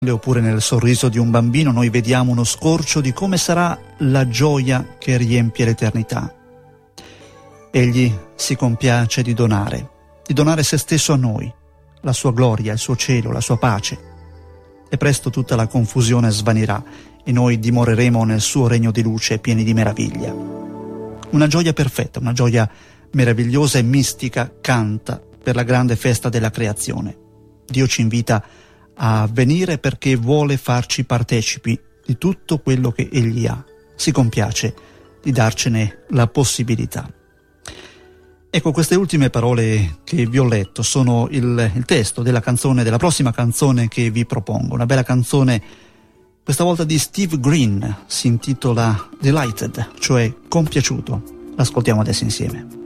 oppure nel sorriso di un bambino noi vediamo uno scorcio di come sarà la gioia che riempie l'eternità. Egli si compiace di donare se stesso a noi, la sua gloria, il suo cielo, la sua pace. E presto tutta la confusione svanirà e noi dimoreremo nel suo regno di luce pieni di meraviglia. Una gioia perfetta, una gioia meravigliosa e mistica canta per la grande festa della creazione. Dio ci invita a venire perché vuole farci partecipi di tutto quello che Egli ha. Si compiace di darcene la possibilità. Ecco, queste ultime parole che vi ho letto sono il testo della prossima canzone che vi propongo. Una bella canzone, questa volta di Steve Green, si intitola Delighted, cioè compiaciuto. L'ascoltiamo adesso insieme.